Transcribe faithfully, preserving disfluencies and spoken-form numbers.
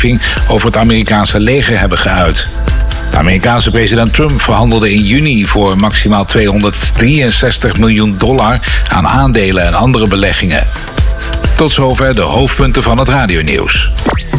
belangstelling over het Amerikaanse leger hebben geuit. De Amerikaanse president Trump verhandelde in juni voor maximaal tweehonderddrieënzestig miljoen dollar aan aandelen en andere beleggingen. Tot zover de hoofdpunten van het radionieuws.